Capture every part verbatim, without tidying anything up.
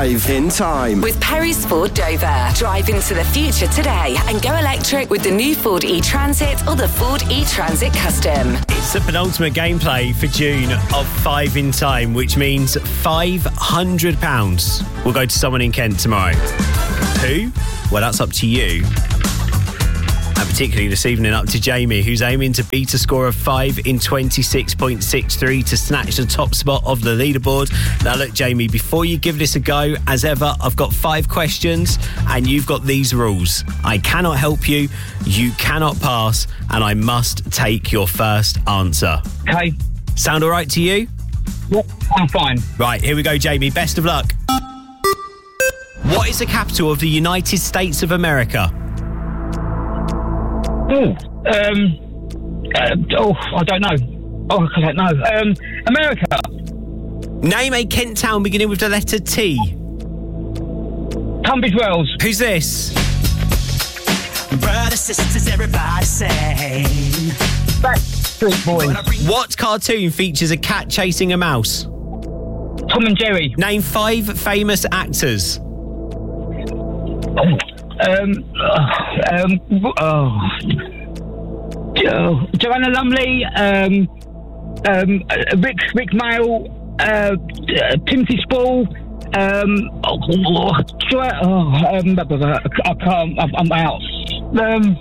Five in Time. With Perry's Ford Dover. Drive into the future today and go electric with the new Ford e-Transit or the Ford e-Transit Custom. It's the penultimate gameplay for June of Five in Time, which means five hundred pounds will go to someone in Kent tomorrow. Who? Well, that's up to you. And particularly this evening, up to Jamie, who's aiming to beat a score of five in twenty-six point six three to snatch the top spot of the leaderboard. Now, look, Jamie, before you give this a go, as ever, I've got five questions and you've got these rules. I cannot help you, you cannot pass, and I must take your first answer. Okay. Sound all right to you? Yep, I'm fine. Right, here we go, Jamie. Best of luck. What is the capital of the United States of America? Oh, um, uh, oh, I don't know. Oh, I don't know. Um, America. Name a Kent town beginning with the letter T. Tunbridge Wells. Who's this? Brothers, sisters, everybody sing. Backstreet Boys. What cartoon features a cat chasing a mouse? Tom and Jerry. Name five famous actors. Oh, um, uh, um, oh, Jo- Joanna Lumley, um, um, uh, Rick, Rick Mail, uh, uh, Timothy Spall, um, oh, oh, Jo- oh um, I can't, I'm out. Um,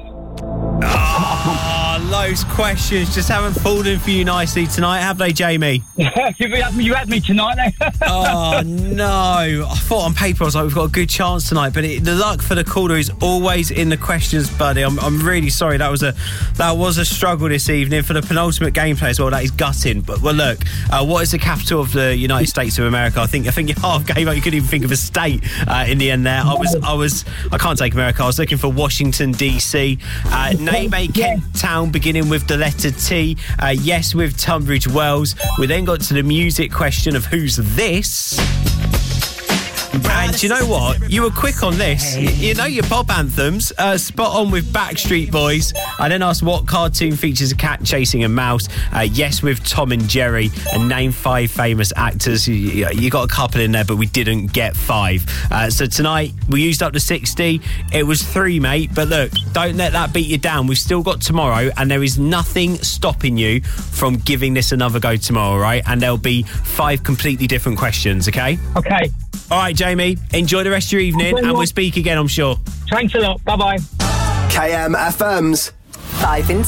Ah, loads of questions just haven't fallen for you nicely tonight, have they, Jamie? you, had me, you had me tonight, eh? Oh, no. I thought on paper I was like, we've got a good chance tonight, but it, the luck for the caller is always in the questions, buddy. I'm, I'm really sorry. That was a that was a struggle this evening for the penultimate gameplay as well. That is gutting. But, well, look, uh, what is the capital of the United States of America? I think I think you half gave up. You couldn't even think of a state uh, in the end there. I was, I was, I can't take America. I was looking for Washington, D C. Uh, name a Kent town beginning with the letter T. Uh, yes, with Tunbridge Wells. We then got to the music question of who's this. And do you know what? You were quick on this. You, you know your pop anthems. Uh, spot on with Backstreet Boys. I then asked what cartoon features a cat chasing a mouse. Uh, yes, with Tom and Jerry. And name five famous actors. You, you got a couple in there, but we didn't get five. Uh, so tonight, we used up to sixty. It was three, mate. But look, don't let that beat you down. We've still got tomorrow, and there is nothing stopping you from giving this another go tomorrow, right? And there'll be five completely different questions, okay? Okay. All right, Jamie, enjoy the rest of your evening and we'll speak again, I'm sure. Thanks a lot. Bye-bye. K M F M's Five in